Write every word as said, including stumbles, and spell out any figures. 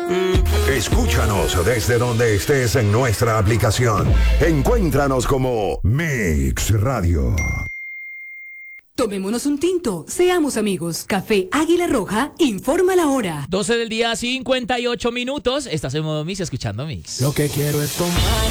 Escúchanos desde donde estés en nuestra aplicación. Encuéntranos como Mix Radio. Tomémonos un tinto, seamos amigos. Café Águila Roja, informa la hora. doce del día, cincuenta y ocho minutos. Estás en modo Mix, escuchando Mix. Lo que quiero es tomar.